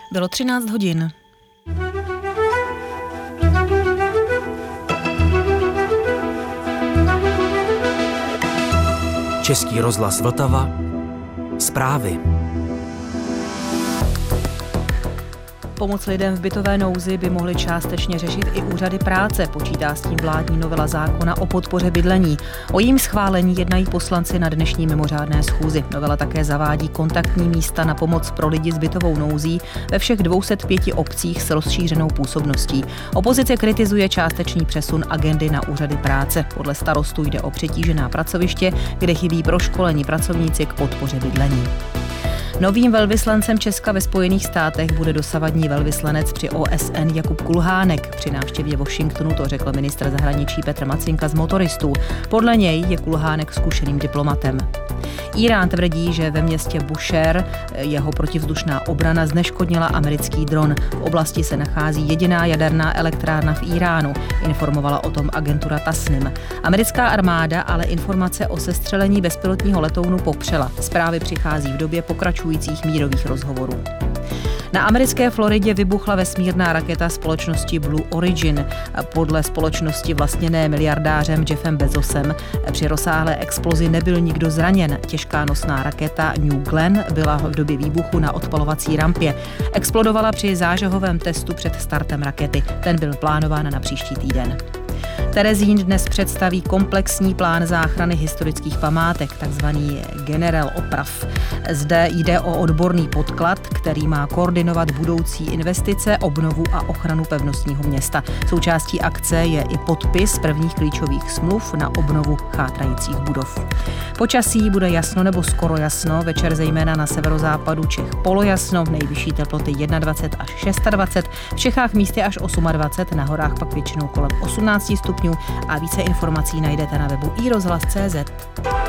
Bylo 13 hodin. Český rozhlas Vltava. Zprávy. Pomoc lidem v bytové nouzi by mohly částečně řešit i úřady práce, počítá s tím vládní novela zákona o podpoře bydlení. O jejím schválení jednají poslanci na dnešní mimořádné schůzi. Novela také zavádí kontaktní místa na pomoc pro lidi s bytovou nouzí ve všech 205 obcích s rozšířenou působností. Opozice kritizuje částečný přesun agendy na úřady práce. Podle starostů jde o přetížená pracoviště, kde chybí proškolení pracovníci k podpoře bydlení. Novým velvyslancem Česka ve Spojených státech bude dosavadní velvyslanec při OSN Jakub Kulhánek. Při návštěvě Washingtonu to řekl ministr zahraničí Petr Macinka z Motoristů. Podle něj je Kulhánek zkušeným diplomatem. Írán tvrdí, že ve městě Bushehr jeho protivzdušná obrana zneškodnila americký dron. V oblasti se nachází jediná jaderná elektrárna v Íránu, informovala o tom agentura Tasnim. Americká armáda ale informace o sestřelení bezpilotního letounu popřela. Zprávy přichází v době pokračujících mírových rozhovorů. Na americké Floridě vybuchla vesmírná raketa společnosti Blue Origin. Podle společnosti vlastněné miliardářem Jeffem Bezosem při rozsáhlé explozi nebyl nikdo zraněn. Těžká nosná raketa New Glenn byla v době výbuchu na odpalovací rampě. Explodovala při zážehovém testu před startem rakety. Ten byl plánován na příští týden. Terezín dnes představí komplexní plán záchrany historických památek, takzvaný generál oprav. Zde jde o odborný podklad, který má koordinovat budoucí investice, obnovu a ochranu pevnostního města. Součástí akce je i podpis prvních klíčových smluv na obnovu chátrajících budov. Počasí bude jasno nebo skoro jasno, večer zejména na severozápadu Čech polojasno, nejvyšší teploty 21 až 26, v Čechách místy až 28, na horách pak většinou kolem 18 stupňů a více informací najdete na webu iRozhlas.cz.